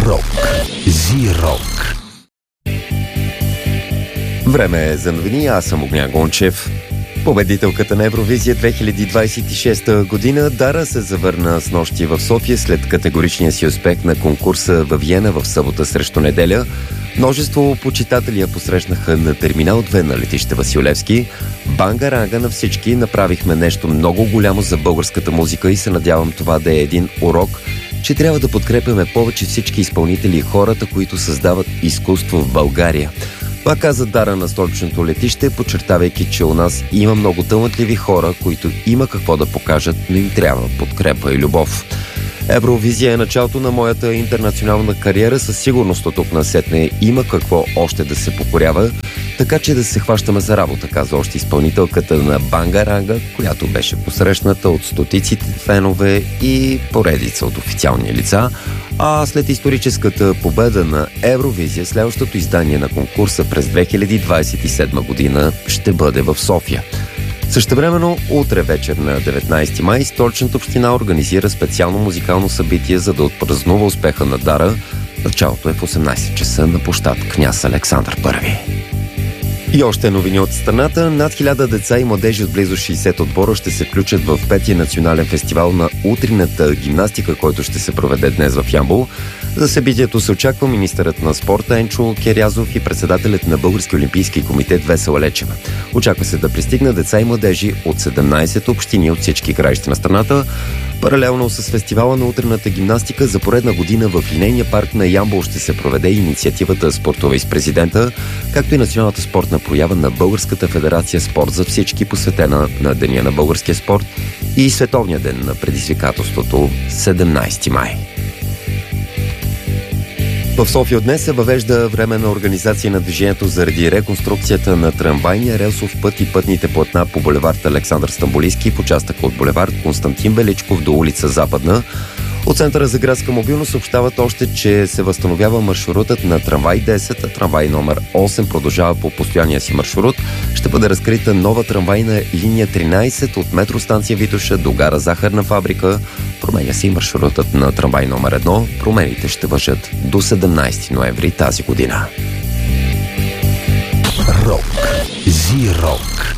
Рок. Зи-рок. Време е за новини, аз съм Огнян Гончев. Победителката на Евровизия 2026 година Дара се завърна снощи в София след категоричния си успех на конкурса във Виена в събота срещу неделя. Множество почитатели я посрещнаха на терминал 2 на летище Васил Левски. Банга-ранга на всички, направихме нещо много голямо за българската музика и се надявам това да е един урок, че трябва да подкрепяме повече всички изпълнители и хората, които създават изкуство в България. Това каза Дара на столичното летище, подчертавайки, че у нас има много талантливи хора, които има какво да покажат, но им трябва подкрепа и любов. Евровизия е началото на моята интернационална кариера, със сигурност от тук насетне има какво още да се покорява, така че да се хващаме за работа, каза още изпълнителката на Банга-ранга, която беше посрещната от стотиците фенове и поредица от официални лица. А след историческата победа на Евровизия, следващото издание на конкурса през 2027 година ще бъде в София. Същевременно, утре вечер на 19 май, столичната община организира специално музикално събитие, за да отпразнува успеха на Дара. Началото е в 18 часа на площад Княз Александър I. И още новини от страната. Над 1000 деца и младежи от близо 60 отбора ще се включат в 5-ти национален фестивал на утринната гимнастика, който ще се проведе днес в Ямбол. За събитието се очаква министърът на спорта Енчо Керязов и председателят на Български олимпийски комитет Весела Лечева. Очаква се да пристигнат деца и младежи от 17 общини от всички краища на страната. Паралелно с фестивала на утринната гимнастика за поредна година в линейния парк на Ямбол ще се проведе инициативата Спортове с президента, както и националната спортна проява на Българската федерация Спорт за всички, посветена на Деня на българския спорт и Световния ден на предизвикателството 17 май. В София днес се въвежда временна организация на движението заради реконструкцията на трамвайния релсов път и пътните платна по булевард Александър Стамболийски в участъка от булевард Константин Величков до улица Западна. От Центъра за градска мобилност съобщават още, че се възстановява маршрутът на трамвай 10, а трамвай номер 8 продължава по постоянния си маршрут. Ще бъде разкрита нова трамвайна линия 13 от метростанция Витоша до гара Захарна фабрика. Променя се и маршрутът на трамвай номер 1. Промените ще важат до 17 ноември тази година. Рок. Зи-рок.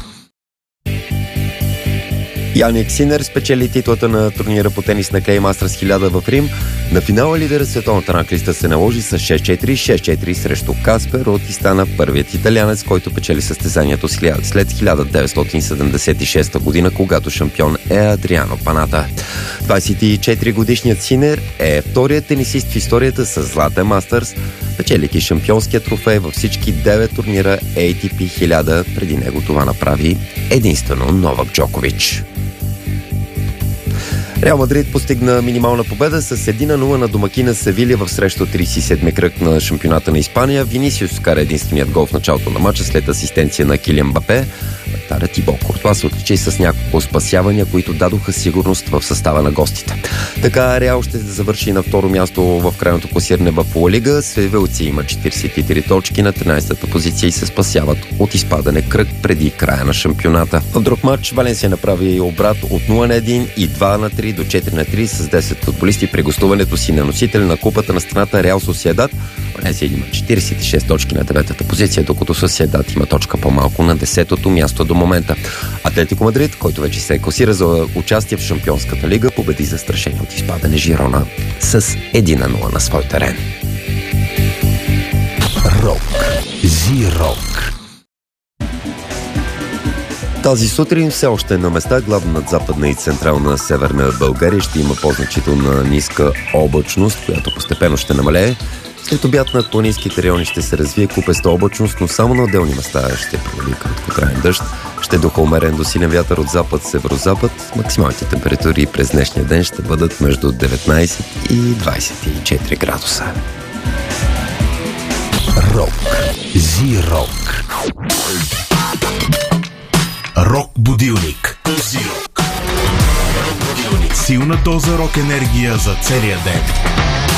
Яник Синер спечели титлата на турнира по тенис на клей Мастерс 1000 в Рим. На финала лидерът световната ранглиста се наложи с 6-4 срещу Каспер Рут и стана първият италианец, който печели състезанието след 1976 година, когато шампион е Адриано Паната. 24-годишният Синер е вторият тенисист в историята с златен Мастерс, печелики шампионския трофей във всички 9 турнира ATP 1000. Преди него това направи единствено Новак Джокович. Реал Мадрид постигна минимална победа с 1-0 на домакина Севилия в срещу 37-ми кръг на шампионата на Испания. Винисиус вкара единственият гол в началото на матча след асистенция на Килиан Мбапе. Вратарят Тибо Куртуа се отличи с няколко спасявания, които дадоха сигурност в състава на гостите. Така Реал ще завърши на второ място в крайното класиране в Ла Лига. Севилци има 43 точки на 13-та позиция и се спасяват от изпадане кръг преди края на шампионата. В друг матч Валенсия направи обрат от 0-1 и 2-3 до 4-3 с 10 футболисти при гостуването си на носител на купата на страната Реал Сосиедад. Валенсия има 46 точки на 9-та позиция, докато Сосиедад има точка по-малко на 10-то място до момента. Атлетико Мадрид, който вече се класира за участие в Шампионската лига, победи застрашение от изпадане Жирона с 1-0 на свой терен. Рок. Зи-рок. Тази сутрин все още на места, главно над западна и централна северна България, ще има по-значителна ниска облачност, която постепенно ще намалее. След обяд над планинските райони ще се развие купеста облачност, но само на отделни места ще провали краткотраен дъжд. Ще духа умерен до силен вятър от запад-северозапад. Максималните температури през днешния ден ще бъдат между 19 и 24 градуса. Рок. Зи-рок. Рок-будилник. Силна доза рок-енергия за целия ден.